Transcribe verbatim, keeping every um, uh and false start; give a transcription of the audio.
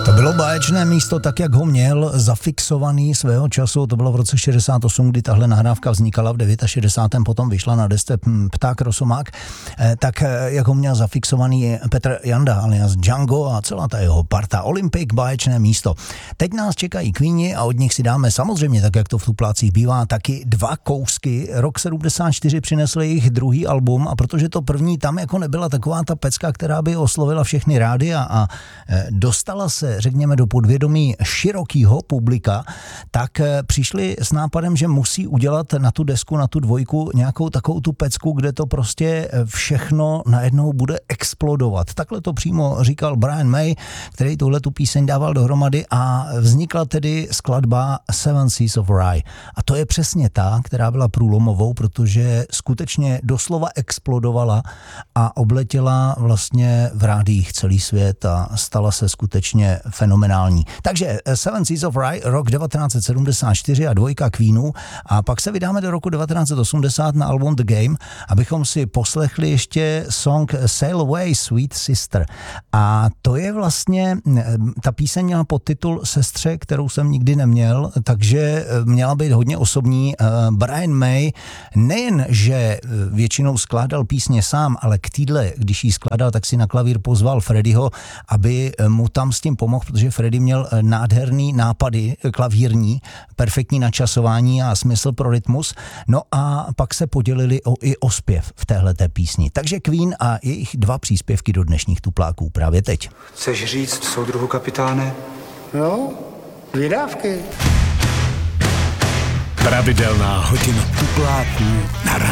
To bylo báječné místo, tak jak ho měl zafixovaný svého času, to bylo v roce šedesát osm, kdy tahle nahrávka vznikala, v šedesátém devátém potom vyšla na desce Pták Rosomák, tak jak ho měl zafixovaný Petr Janda alias Django a celá ta jeho parta. Olympic, báječné místo. Teď nás čekají Queeni a od nich si dáme samozřejmě, tak jak to v tuplácích bývá, taky dva kousky. Rok sedmdesát čtyři přinesl jejich druhý album a protože to první tam jako nebyla taková ta pecka, která by oslovila všechny rádia a dostala se, řekněme, do podvědomí širokýho publika, tak přišli s nápadem, že musí udělat na tu desku, na tu dvojku nějakou takovou tu pecku, kde to prostě všechno najednou bude explodovat. Takhle to přímo říkal Brian May, který tuhle tu píseň dával dohromady a vznikla tedy skladba Seven Seas of Rhye. A to je přesně ta, která byla průlomovou, protože skutečně doslova explodovala a obletěla vlastně v rádiích celý svět a stala se skutečně fenomenální. Takže Seven Seas of Rhye, rok devatenáct set sedmdesát čtyři a dvojka Queenů a pak se vydáme do roku devatenáct set osmdesát na album The Game, abychom si poslechli ještě song Sail Away Sweet Sister. A to je vlastně, ta píseň měla podtitul Sestře, kterou jsem nikdy neměl, takže měla být hodně osobní. Brian May nejen, že většinou skládal písně sám, ale k týdle, když jí skládal, tak si na klavír pozval Freddieho, aby mu tam s tím pomohl, protože Freddie měl nádherný nápady klavírní, perfektní načasování a smysl pro rytmus. No a pak se podělili o, i o zpěv v téhleté písni. Takže Queen a jejich dva příspěvky do dnešních tupláků právě teď. Chceš říct soudruhu kapitáne? No, vydávky. Pravidelná hodina tupláků na rádiu.